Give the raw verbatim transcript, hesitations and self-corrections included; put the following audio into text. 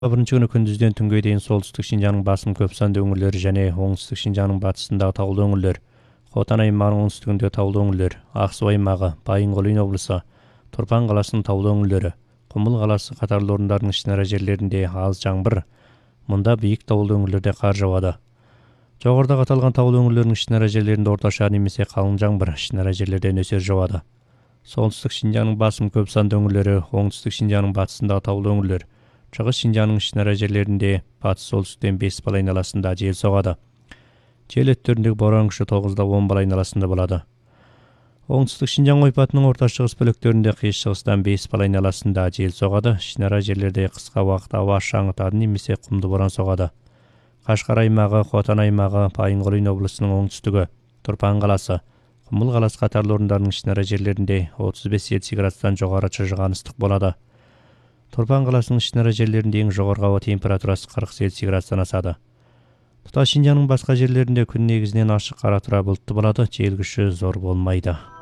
Бірінші күні күндізден түнге дейін солтүстік Шинжаңның басым көп санды өңірлері және оңтүстік Шинжаңның батысындағы таулы өңірлер, Хотан аймағының оңтүстігінде таулы өңірлер, Ақсу аймағы, Байынқол облысы, Тұрпан қаласының таулы өңірлері, Құмыл қаласы қатарлы орындардың ішінара жерлерінде аз жаңбыр, мұнда биік таулы өңірлерде қар жауады. Жоғарыда аталған таулы өңірлердің ішінара жерлерінде орташа немесе қалың жаңбыр, ішінара жерлерде нөсер жауады. Солтүстік Шинжаңның басым көп санды өңірлері, оңтүстік Шинжаңның батысындағы таулы өңірлер, Шығыс Шинжаңның ішінара жерлерінде батыс солтүстіктен бес бал айналасында жел соғады. Жел өттеріндегі боран күші тоғыздан он бал айналасында болады. Оңтүстік Шинжаң ойпатының орта шығыс бөліктерінде қиыс шығыстан бес бал айналасында жел соғады. Ішінара жерлерде қысқа уақыт ауа шаңытады немесе құмды боран соғады. Қашқар аймағы, Хотан аймағы, Байынқол облысының оңтүстігі, Тұрпан қаласы, Құмыл қаласы қатарлы орындарының ішінара жерлерінде отыз бес Цельсий градустан жоғары шыжыған ыстық болады. Тұрпан қаласының ішінара жерлерінде ең жоғарғы ауа температурасы қырық Цельсий градустан асады. Тұтас Шинжаңның басқа жерлерінде күн негізінен ашық қара тұра бұлтты болады, жел күші зор болмайды.